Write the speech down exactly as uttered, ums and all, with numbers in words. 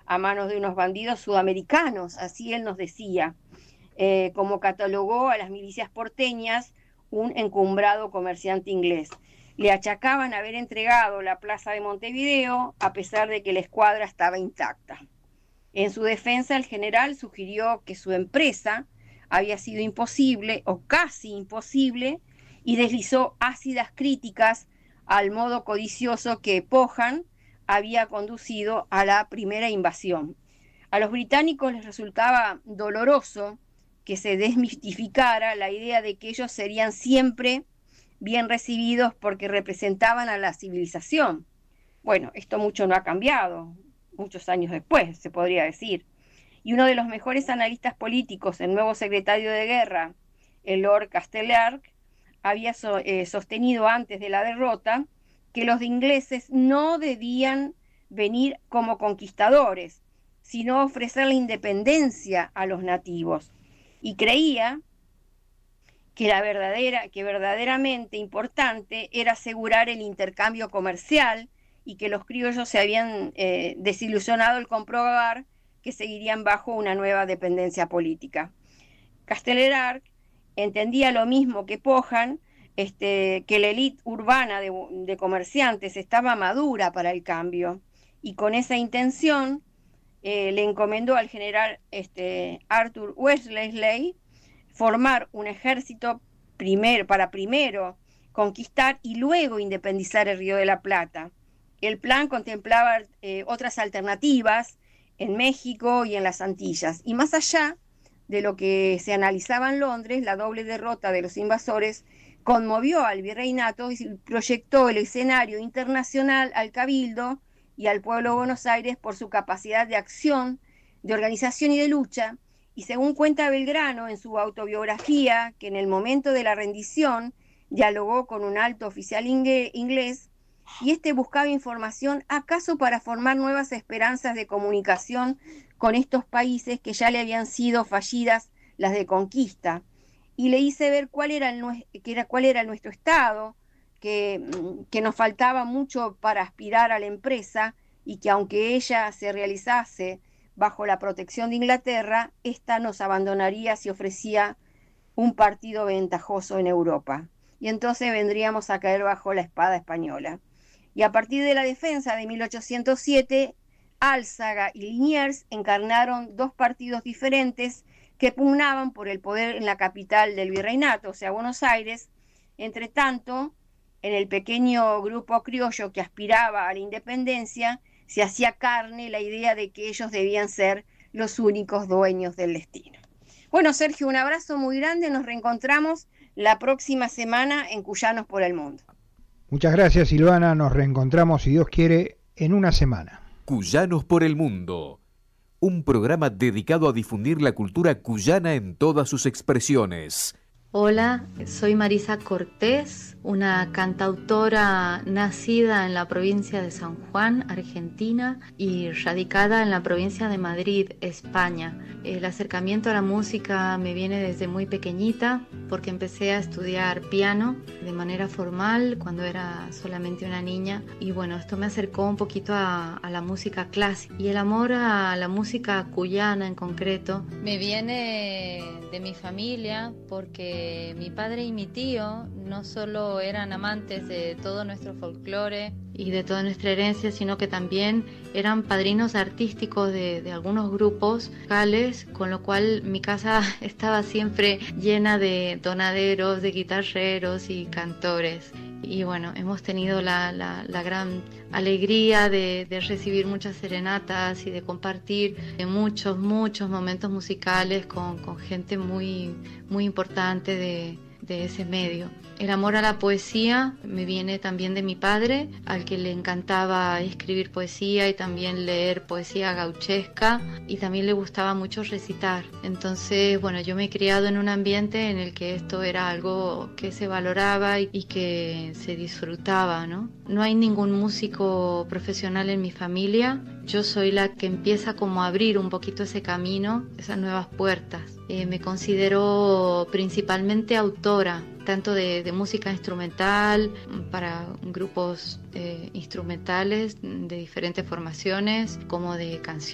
a manos de unos bandidos sudamericanos, así él nos decía, eh, como catalogó a las milicias porteñas un encumbrado comerciante inglés. Le achacaban haber entregado la plaza de Montevideo a pesar de que la escuadra estaba intacta. En su defensa, el general sugirió que su empresa había sido imposible o casi imposible y deslizó ácidas críticas al modo codicioso que Pohan había conducido a la primera invasión. A los británicos les resultaba doloroso que se desmistificara la idea de que ellos serían siempre bien recibidos porque representaban a la civilización. Bueno, esto mucho no ha cambiado, muchos años después, se podría decir. Y uno de los mejores analistas políticos, el nuevo secretario de guerra, el Lord Castelar, había so, eh, sostenido antes de la derrota que los ingleses no debían venir como conquistadores, sino ofrecer la independencia a los nativos. Y creía que la verdadera, que verdaderamente importante era asegurar el intercambio comercial y que los criollos se habían eh, desilusionado al comprobar que seguirían bajo una nueva dependencia política. Castelar entendía lo mismo que Pohan, este, que la élite urbana de, de comerciantes estaba madura para el cambio y con esa intención eh, le encomendó al general este, Arthur Wellesley formar un ejército primer, para primero conquistar y luego independizar el Río de la Plata. El plan contemplaba eh, otras alternativas en México y en las Antillas. Y más allá de lo que se analizaba en Londres, la doble derrota de los invasores conmovió al virreinato y proyectó el escenario internacional al Cabildo y al pueblo de Buenos Aires por su capacidad de acción, de organización y de lucha. Y según cuenta Belgrano en su autobiografía, que en el momento de la rendición dialogó con un alto oficial inglés y este buscaba información acaso para formar nuevas esperanzas de comunicación con estos países que ya le habían sido fallidas las de conquista. Y le hice ver cuál era, el, que era, cuál era nuestro estado, que, que nos faltaba mucho para aspirar a la empresa y que aunque ella se realizase bajo la protección de Inglaterra, esta nos abandonaría si ofrecía un partido ventajoso en Europa. Y entonces vendríamos a caer bajo la espada española. Y a partir de la defensa de mil ochocientos siete, Álzaga y Liniers encarnaron dos partidos diferentes que pugnaban por el poder en la capital del virreinato, o sea, Buenos Aires. Entre tanto, en el pequeño grupo criollo que aspiraba a la independencia, se hacía carne la idea de que ellos debían ser los únicos dueños del destino. Bueno, Sergio, un abrazo muy grande. Nos reencontramos la próxima semana en Cuyanos por el Mundo. Muchas gracias, Silvana. Nos reencontramos, si Dios quiere, en una semana. Cuyanos por el Mundo, un programa dedicado a difundir la cultura cuyana en todas sus expresiones. Hola, soy Marisa Cortés, una cantautora nacida en la provincia de San Juan, Argentina, y radicada en la provincia de Madrid, España. El acercamiento a la música me viene desde muy pequeñita, porque empecé a estudiar piano de manera formal cuando era solamente una niña. Y bueno, esto me acercó un poquito a, a la música clásica. Y el amor a la música cuyana en concreto me viene de mi familia, porque mi padre y mi tío no solo eran amantes de todo nuestro folclore y de toda nuestra herencia, sino que también eran padrinos artísticos de, de algunos grupos locales, con lo cual mi casa estaba siempre llena de tonaderos, de guitarreros y cantores. Y bueno, hemos tenido la, la, la gran alegría de, de recibir muchas serenatas y de compartir muchos, muchos momentos musicales con, con gente muy, muy importante de, de ese medio. El amor a la poesía me viene también de mi padre, al que le encantaba escribir poesía y también leer poesía gauchesca, y también le gustaba mucho recitar. Entonces, bueno, yo me he criado en un ambiente en el que esto era algo que se valoraba y que se disfrutaba, ¿no? No hay ningún músico profesional en mi familia. Yo soy la que empieza como a abrir un poquito ese camino, esas nuevas puertas. Eh, me considero principalmente autora, tanto de, de música instrumental para grupos eh, instrumentales de diferentes formaciones, como de canciones